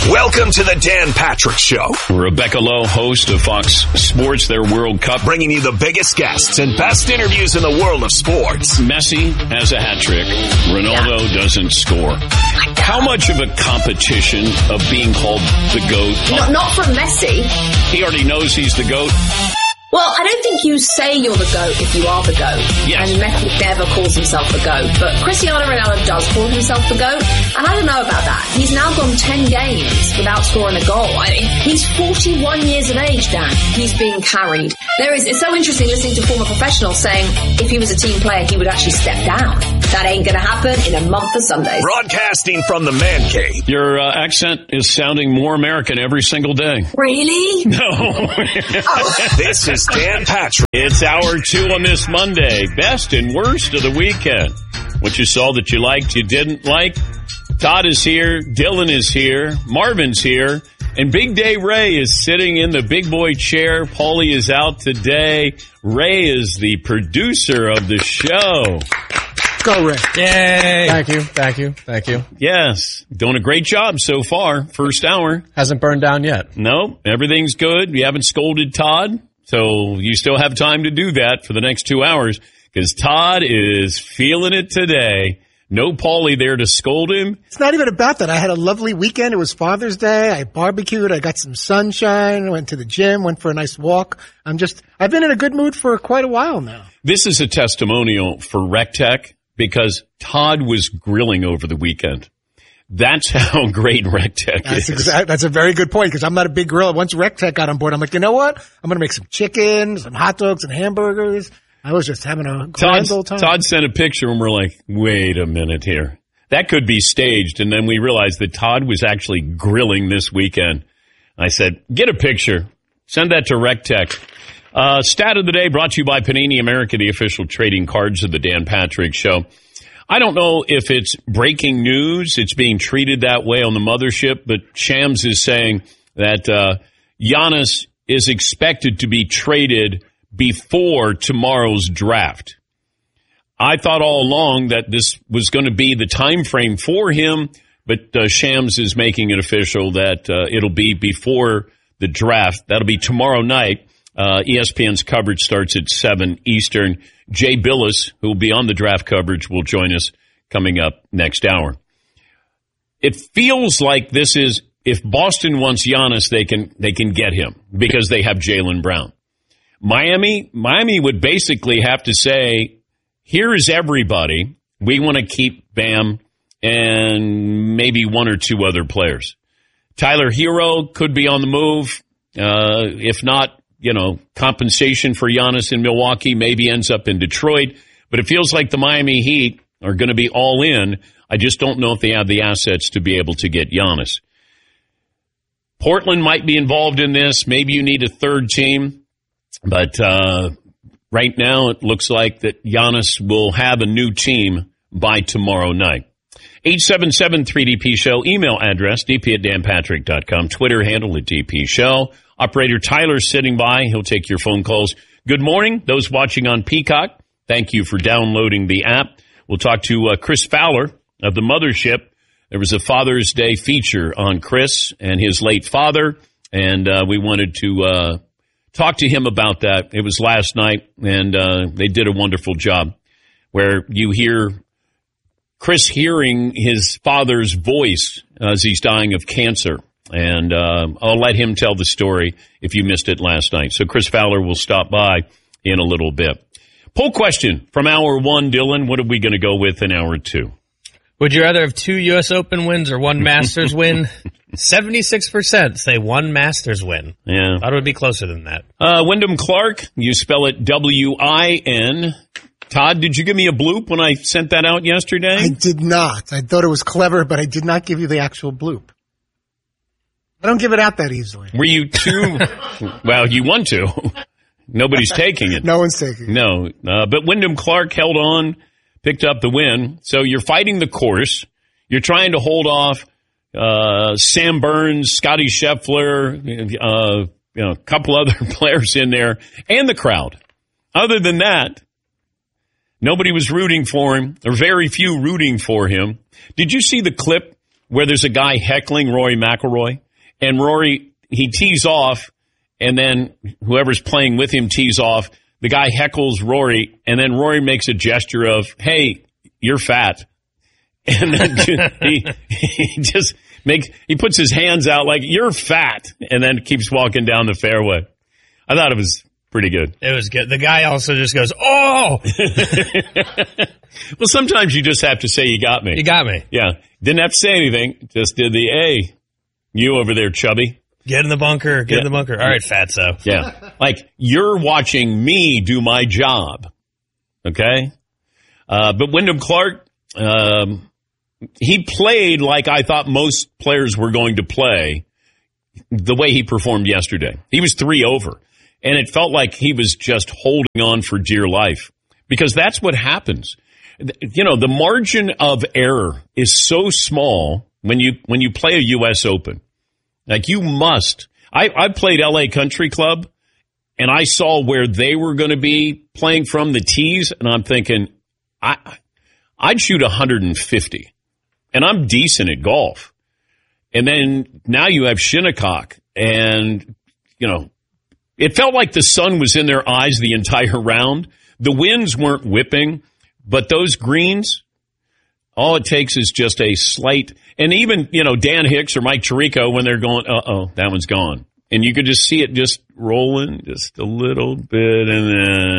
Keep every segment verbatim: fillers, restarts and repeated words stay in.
Welcome to the Dan Patrick Show. Rebecca Lowe, host of Fox Sports, their World Cup. Bringing you the biggest guests and best interviews in the world of sports. Messi has a hat trick. Ronaldo yeah. doesn't score. How much of a competition of being called the GOAT? Not, not from Messi. He already knows he's the GOAT. Well, I don't think you say you're the GOAT if you are the GOAT. Yes. And Messi never calls himself the GOAT. But Cristiano Ronaldo does call himself the GOAT. And I don't know about that. He's now gone ten games without scoring a goal. I mean, he's forty-one years of age, Dan. He's being carried. There is, it's so interesting listening to former professionals saying if he was a team player, he would actually step down. That ain't going to happen in a month of Sundays. Broadcasting from the man cave. Your uh, accent is sounding more American every single day. Really? No. Oh. This is Dan Patrick. It's hour two on this Monday. Best and worst of the weekend. What you saw that you liked, you didn't like. Todd is here. Dylan is here. Marvin's here. And Big Day Ray is sitting in the big boy chair. Paulie is out today. Ray is the producer of the show. Go, Ray. Yay. Thank you. Thank you. Thank you. Yes. Doing a great job so far. First hour. Hasn't burned down yet. No, everything's good. You haven't scolded Todd. So you still have time to do that for the next two hours because Todd is feeling it today. No Paulie there to scold him. It's not even about that. I had a lovely weekend. It was Father's Day. I barbecued. I got some sunshine. Went to the gym. Went for a nice walk. I'm just, I've been in a good mood for quite a while now. This is a testimonial for RecTech because Todd was grilling over the weekend. That's how great RecTech that's is. Exa- that's a very good point because I'm not a big griller. Once RecTech got on board, I'm like, you know what? I'm going to make some chicken, some hot dogs, and hamburgers. I was just having a grand old time. Todd sent a picture and we're like, wait a minute here. That could be staged. And then we realized that Todd was actually grilling this weekend. I said, get a picture. Send that to RecTech. Uh, stat of the day brought to you by Panini America, the official trading cards of the Dan Patrick Show. I don't know if it's breaking news. It's being treated that way on the mothership, but Shams is saying that uh, Giannis is expected to be traded before tomorrow's draft. I thought all along that this was going to be the time frame for him, but uh, Shams is making it official that uh, it'll be before the draft. That'll be tomorrow night. Uh, E S P N's coverage starts at seven Eastern. Jay Billis, who will be on the draft coverage, will join us coming up next hour. It feels like this is, if Boston wants Giannis, they can they can get him because they have Jaylen Brown. Miami, Miami would basically have to say, here is everybody. We want to keep Bam and maybe one or two other players. Tyler Hero could be on the move. Uh, if not, you know, compensation for Giannis in Milwaukee maybe ends up in Detroit. But it feels like the Miami Heat are going to be all in. I just don't know if they have the assets to be able to get Giannis. Portland might be involved in this. Maybe you need a third team. But uh, right now it looks like that Giannis will have a new team by tomorrow night. eight seven seven three D P Show. Email address, d p at dan patrick dot com. Twitter handle at D P Show. Operator Tyler's sitting by. He'll take your phone calls. Good morning. Those watching on Peacock, thank you for downloading the app. We'll talk to uh, Chris Fowler of the Mothership. There was a Father's Day feature on Chris and his late father, and uh, we wanted to uh, talk to him about that. It was last night, and uh, they did a wonderful job where you hear Chris hearing his father's voice as he's dying of cancer. And uh, I'll let him tell the story if you missed it last night. So Chris Fowler will stop by in a little bit. Poll question from hour one, Dylan. What are we going to go with in hour two? Would you rather have two U S Open wins or one Masters win? seventy-six percent say one Masters win. Yeah. Thought it would be closer than that. Uh, Wyndham Clark, you spell it W I N. Todd, did you give me a bloop when I sent that out yesterday? I did not. I thought it was clever, but I did not give you the actual bloop. I don't give it out that easily. Were you too? Well, you want to. Nobody's taking it. No one's taking it. No. Uh, but Wyndham Clark held on, picked up the win. So you're fighting the course. You're trying to hold off uh, Sam Burns, Scotty Scheffler, uh, you know, a couple other players in there, and the crowd. Other than that, nobody was rooting for him, or very few rooting for him. Did you see the clip where there's a guy heckling Rory McIlroy, and Rory, he tees off, and then whoever's playing with him tees off. The guy heckles Rory, and then Rory makes a gesture of, hey, you're fat. And then he, he just makes, he puts his hands out like, you're fat, and then keeps walking down the fairway. I thought it was pretty good. It was good. The guy also just goes, oh! Well, sometimes you just have to say, you got me. You got me. Yeah. Didn't have to say anything. Just did the, hey, you over there, chubby. Get in the bunker. Get yeah. in the bunker. All right, fatso. Yeah. Like, you're watching me do my job. Okay? Uh, but Wyndham Clark, um, he played like I thought most players were going to play the way he performed yesterday. He was three over. And it felt like he was just holding on for dear life. Because that's what happens. You know, the margin of error is so small when you when you play a U S Open. Like, you must. I, I played L A Country Club, and I saw where they were going to be playing from the tees, and I'm thinking, I, I'd shoot one hundred fifty, and I'm decent at golf. And then now you have Shinnecock, and, you know, it felt like the sun was in their eyes the entire round. The winds weren't whipping, but those greens, all it takes is just a slight, and even, you know, Dan Hicks or Mike Tirico, when they're going, uh-oh, that one's gone. And you could just see it just rolling just a little bit and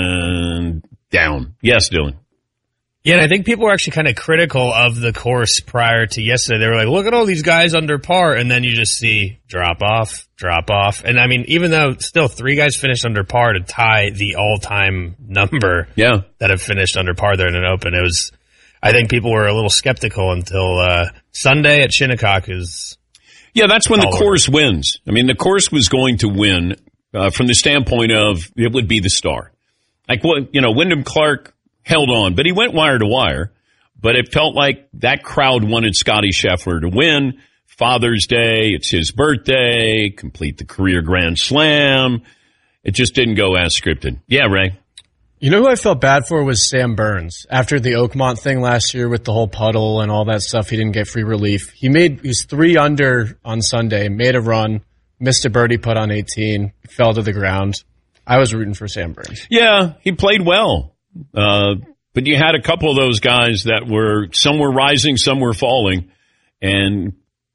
then down. Yes, Dylan. Yeah, and I think people were actually kind of critical of the course prior to yesterday. They were like, look at all these guys under par, and then you just see drop off, drop off. And, I mean, even though still three guys finished under par to tie the all-time number yeah. that have finished under par there in an Open, it was, I think people were a little skeptical until uh, Sunday at Shinnecock is... Yeah, that's when the course wins. I mean, the course was going to win uh, from the standpoint of it would be the star. Like, what, you know, Wyndham Clark held on, but he went wire to wire. But it felt like that crowd wanted Scottie Scheffler to win. Father's Day, it's his birthday, complete the career Grand Slam. It just didn't go as scripted. Yeah, Ray. You know who I felt bad for was Sam Burns. After the Oakmont thing last year with the whole puddle and all that stuff, he didn't get free relief. He made, he was three under on Sunday, made a run, missed a birdie putt on eighteen, fell to the ground. I was rooting for Sam Burns. Yeah, he played well. Uh, but you had a couple of those guys that were, some were rising, some were falling. And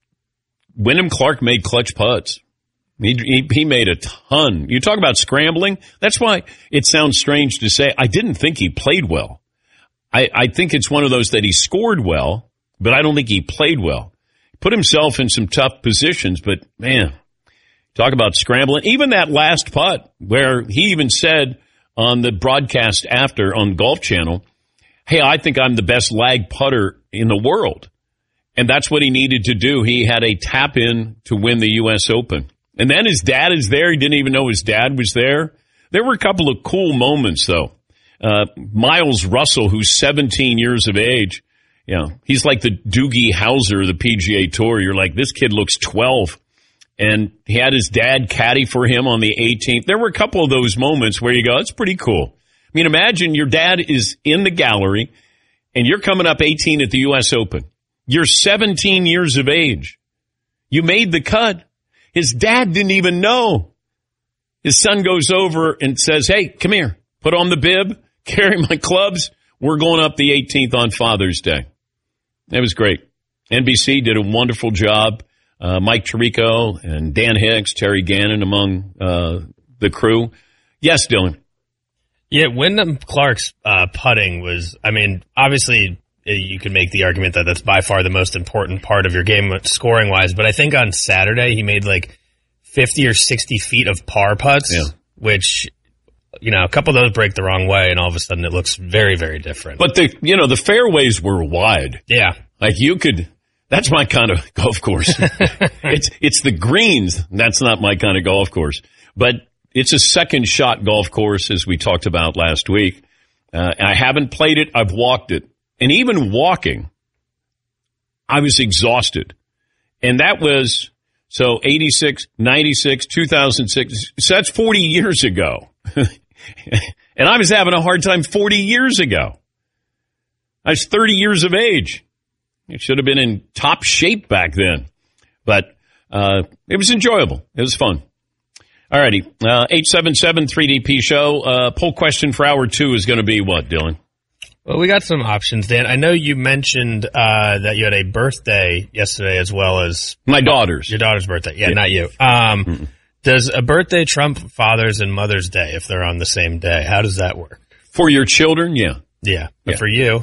Wyndham Clark made clutch putts. He, he, he made a ton. You talk about scrambling. That's why it sounds strange to say. I didn't think he played well. I, I think it's one of those that he scored well, but I don't think he played well. He put himself in some tough positions, but man, talk about scrambling. Even that last putt where he even said on the broadcast after on Golf Channel, hey, I think I'm the best lag putter in the world. And that's what he needed to do. He had a tap in to win the U S Open. And then his dad is there. He didn't even know his dad was there. There were a couple of cool moments, though. Uh, Miles Russell, who's seventeen years of age, you know, he's like the Doogie Howser of the P G A Tour. You're like, this kid looks twelve. And he had his dad caddy for him on the eighteenth. There were a couple of those moments where you go, it's pretty cool. I mean, imagine your dad is in the gallery, and you're coming up eighteen at the U S Open. You're seventeen years of age. You made the cut. His dad didn't even know. His son goes over and says, hey, come here, put on the bib, carry my clubs. We're going up the eighteenth on Father's Day. It was great. N B C did a wonderful job. Uh, Mike Tirico and Dan Hicks, Terry Gannon among uh, the crew. Yes, Dylan. Yeah, Wyndham Clark's uh, putting was, I mean, obviously you can make the argument that that's by far the most important part of your game scoring wise, but I think on Saturday he made like fifty or sixty feet of par putts, yeah. which, you know, a couple of those break the wrong way and all of a sudden it looks very, very different. But the, you know, the fairways were wide. Yeah. Like you could, that's my kind of golf course. it's, it's the greens. That's not my kind of golf course, but it's a second shot golf course as we talked about last week. Uh, I haven't played it. I've walked it. And even walking, I was exhausted. And that was, so eighty-six, ninety-six, two thousand six. So that's forty years ago. And I was having a hard time forty years ago. I was thirty years of age. It should have been in top shape back then. But uh, it was enjoyable. It was fun. All righty. Uh, eight seven seven three D P show. Uh, poll question for hour two is going to be what, Dylan? Well, we got some options, Dan. I know you mentioned uh, that you had a birthday yesterday as well as... My daughter's. Your daughter's birthday. Yeah, yeah. not you. Um, mm-hmm. Does a birthday trump Father's and Mother's Day if they're on the same day? How does that work? For your children, yeah. Yeah. But yeah. for you?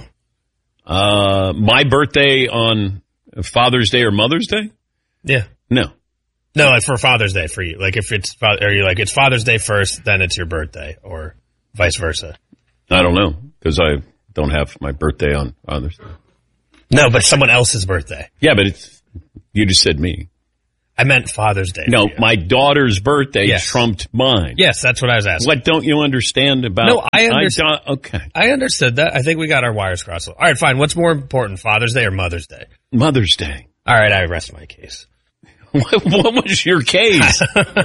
Uh, my birthday on Father's Day or Mother's Day? Yeah. No. No, like for Father's Day for you. Like if it's, are you like, it's Father's Day first, then it's your birthday, or vice versa? I don't know, because I don't have my birthday on Father's Day. No, but someone else's birthday. Yeah, but it's, you just said me. I meant Father's Day. No, my daughter's birthday yes. trumped mine. Yes, that's what I was asking. What don't you understand about? No, I understand. I okay. I understood that. I think we got our wires crossed. All right, fine. What's more important, Father's Day or Mother's Day? Mother's Day. All right, I rest my case. What, what was your case?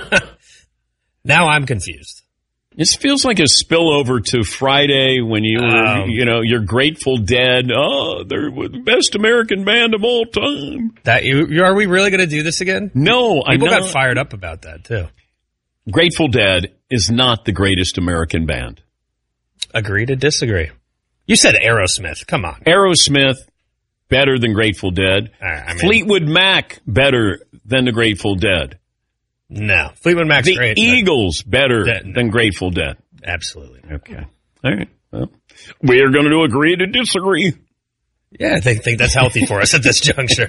Now I'm confused. This feels like a spillover to Friday when you were, um, you know, you're Grateful Dead. Oh, they're the best American band of all time. That you are we really going to do this again? No, I people got fired up about that too. Grateful Dead is not the greatest American band. Agree to disagree. You said Aerosmith. Come on, Aerosmith better than Grateful Dead. Right, I mean, Fleetwood Mac better than the Grateful Dead. No, Fleetwood Mac's the great. The Eagles better that, than Grateful Dead. Absolutely. Okay. All right. Well, we are going to agree to disagree. Yeah, I think think that's healthy for us at this juncture.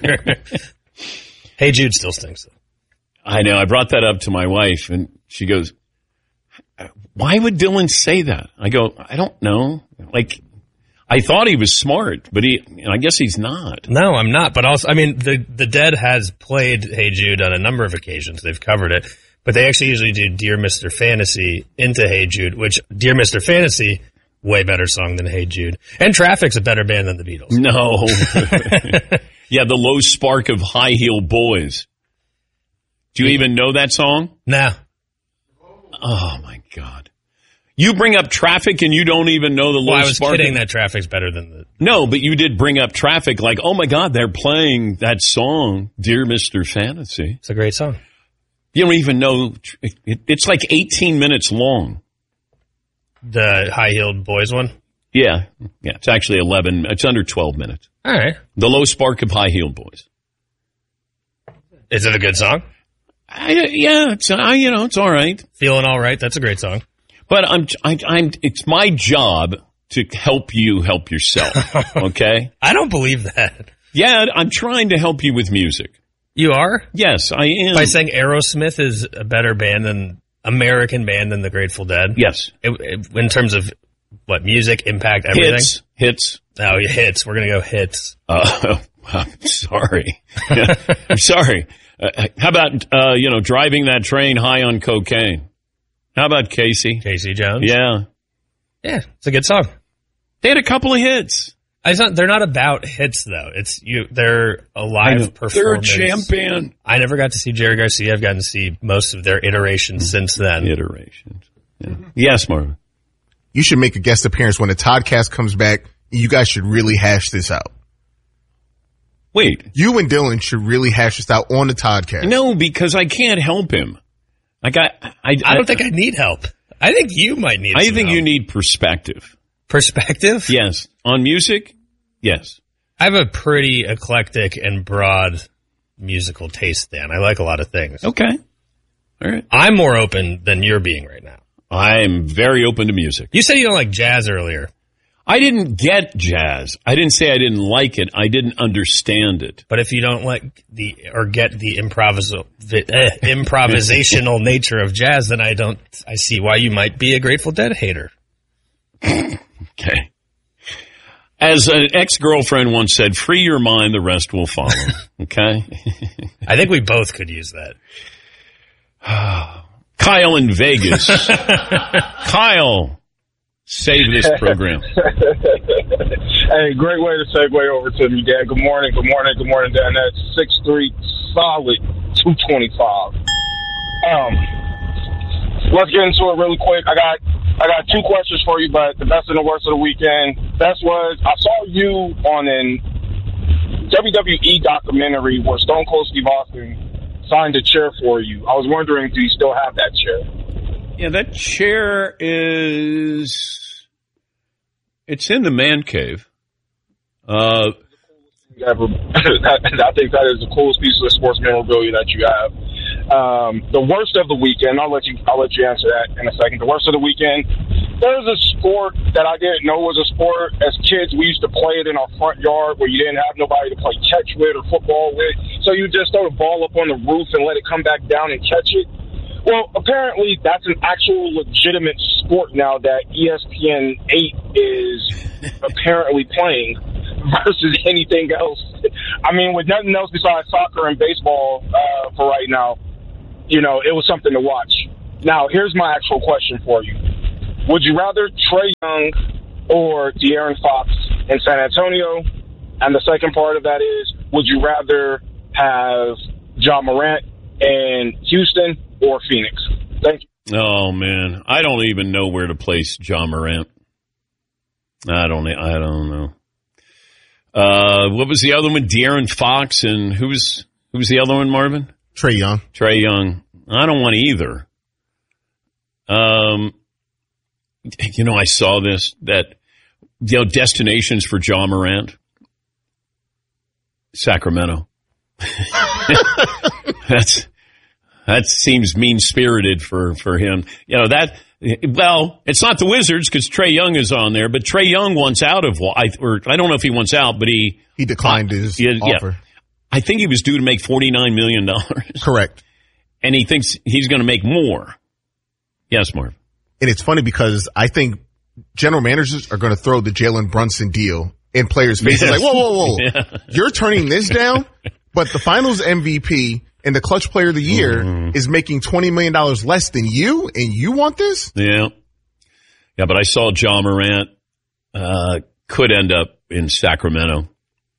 Hey Jude still stinks, though. I know. I brought that up to my wife, and she goes, "Why would Dylan say that?" I go, "I don't know. Like, I thought he was smart, but he, I guess he's not." No, I'm not. But also, I mean, the the Dead has played Hey Jude on a number of occasions. They've covered it, but they actually usually do Dear Mister Fantasy into Hey Jude, which Dear Mister Fantasy, way better song than Hey Jude, and Traffic's a better band than the Beatles. No, yeah, the low spark of High Heel Boys. Do you even know that song? No. Oh my God. You bring up Traffic and you don't even know the low well, I was spark. kidding that Traffic's better than the... No, but you did bring up Traffic like, oh my God, they're playing that song, Dear Mister Fantasy. It's a great song. You don't even know, it's like eighteen minutes long. The High-Heeled Boys one? Yeah. Yeah, it's actually eleven, it's under twelve minutes. All right. The Low Spark of High-Heeled Boys. Is it a good song? I, yeah, it's, I, you know, it's all right. Feeling all right. That's a great song. But I'm, I, I'm, it's my job to help you help yourself. Okay. I don't believe that. Yeah, I'm trying to help you with music. You are? Yes, I am. By saying Aerosmith is a better band than American band than the Grateful Dead. Yes. It, it, in terms of what music, impact, everything. Hits, hits. Oh, hits. We're gonna go hits. Uh, I'm sorry. I'm sorry. Uh, how about, uh, you know, driving that train high on cocaine? How about Casey? Casey Jones? Yeah. Yeah, it's a good song. They had a couple of hits. It's not, they're not about hits, though. It's you. They're a live performance. They're a champion. I never got to see Jerry Garcia. I've gotten to see most of their iterations since then. Iterations. Yeah. Yes, Marvin. You should make a guest appearance when the Toddcast comes back. You guys should really hash this out. Wait. You and Dylan should really hash this out on the Toddcast. No, because I can't help him. I got. I, I, I don't think I need help. I think you might need. I some think help. you need perspective. Perspective? Yes. On music? Yes. I have a pretty eclectic and broad musical taste, Dan. I like a lot of things. Okay. All right. I'm more open than you're being right now. I'm very open to music. You said you don't like jazz earlier. I didn't get jazz. I didn't say I didn't like it. I didn't understand it. But if you don't like the or get the improviso, the, eh, improvisational nature of jazz, then I don't. I see why you might be a Grateful Dead hater. Okay. As an ex-girlfriend once said, free your mind, the rest will follow. Okay? I think we both could use that. Kyle in Vegas. Kyle, save this program. Hey, great way to segue over to me, Dan. Good morning, good morning, good morning, Dan. That's six three, solid two twenty-five. Um, let's get into it really quick. I got I got two questions for you, but the best and the worst of the weekend. Best was, I saw you on an W W E documentary where Stone Cold Steve Austin signed a chair for you. I was wondering, do you still have that chair? Yeah, that chair is, it's in the man cave. Uh, Ever. I think that is the coolest piece of sports memorabilia that you have. Um, the worst of the weekend, I'll let you I'll let you answer that in a second. The worst of the weekend, there's a sport that I didn't know was a sport. As kids, we used to play it in our front yard where you didn't have nobody to play catch with or football with. So you just throw the ball up on the roof and let it come back down and catch it. Well, apparently that's an actual legitimate sport now that E S P N eight is apparently playing versus anything else. I mean, with nothing else besides soccer and baseball uh, for right now, you know, it was something to watch. Now, here's my actual question for you. Would you rather Trae Young or De'Aaron Fox in San Antonio? And the second part of that is, would you rather have Ja Morant in Houston or Phoenix? Thank you. Oh, man. I don't even know where to place Ja Morant. I don't I don't know. Uh, what was the other one? De'Aaron Fox, and who was, who was the other one, Marvin? Trae Young. Trae Young. I don't want either. Um, you know, I saw this, that, you know, destinations for Ja Morant. Sacramento. That's, that seems mean-spirited for, for him. You know, that, well, it's not the Wizards because Trae Young is on there, but Trae Young wants out of, I, or I don't know if he wants out, but he... He declined his yeah, offer. Yeah. I think he was due to make forty-nine million dollars. Correct. And he thinks he's going to make more. Yes, Marv. And it's funny because I think general managers are going to throw the Jalen Brunson deal in players' faces. Yes. Like, whoa, whoa, whoa. Yeah. You're turning this down? But the finals M V P and the clutch player of the year mm-hmm. is making twenty million dollars less than you, and you want this? Yeah. Yeah, but I saw Ja Morant uh, could end up in Sacramento.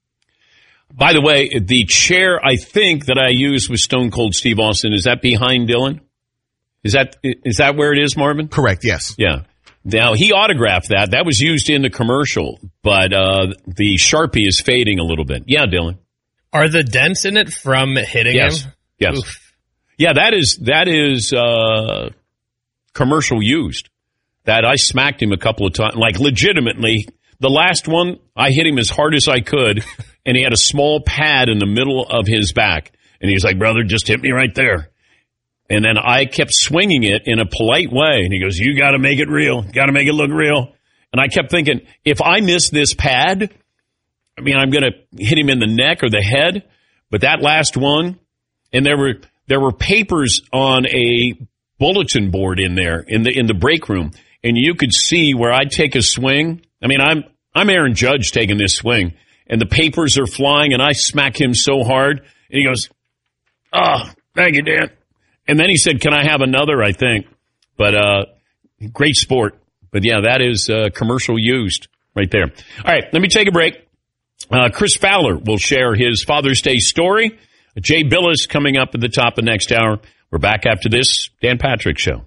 By the way, the chair I think that I used with Stone Cold Steve Austin, is that behind Dylan? Is that is that where it is, Marvin? Correct, yes. Yeah. Now, he autographed that. That was used in the commercial, but uh, the Sharpie is fading a little bit. Yeah, Dylan. Are the dents in it from hitting yes. him? Yes. Oof. Yeah, that is that is uh, commercial used. That I smacked him a couple of times, like legitimately. The last one, I hit him as hard as I could, and he had a small pad in the middle of his back. And he was like, brother, just hit me right there. And then I kept swinging it in a polite way. And he goes, you got to make it real. Got to make it look real. And I kept thinking, if I miss this pad, I mean, I'm going to hit him in the neck or the head. But that last one, and there were there were papers on a bulletin board in there in the in the break room. And you could see where I'd take a swing. I mean, I'm I'm Aaron Judge taking this swing, and the papers are flying, and I smack him so hard, and he goes, oh, thank you, Dan. And then he said, can I have another, I think. But uh, great sport. But, yeah, that is uh, commercial used right there. All right, let me take a break. Uh, Chris Fowler will share his Father's Day story. Jay Billis coming up at the top of next hour. We're back after this Dan Patrick Show.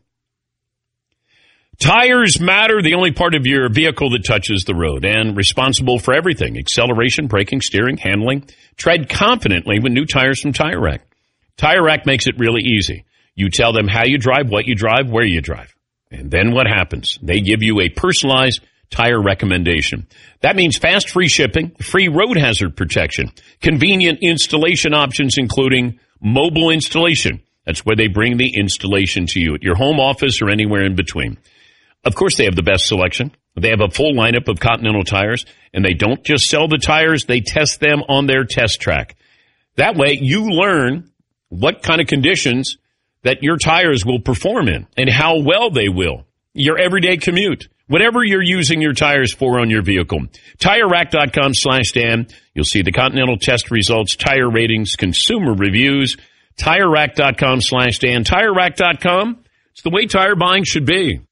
Tires matter, the only part of your vehicle that touches the road, and responsible for everything: acceleration, braking, steering, handling. Tread confidently with new tires from Tire Rack. Tire Rack makes it really easy. You tell them how you drive, what you drive, where you drive. And then what happens? They give you a personalized tire recommendation. That means fast, free shipping, free road hazard protection, convenient installation options, including mobile installation. That's where they bring the installation to you at your home office or anywhere in between. Of course, they have the best selection. They have a full lineup of Continental tires, and they don't just sell the tires, they test them on their test track. That way, you learn what kind of conditions that your tires will perform in and how well they will. Your everyday commute, whatever you're using your tires for on your vehicle. TireRack.com slash Dan. You'll see the Continental test results, tire ratings, consumer reviews. TireRack.com slash Dan. TireRack dot com. It's the way tire buying should be.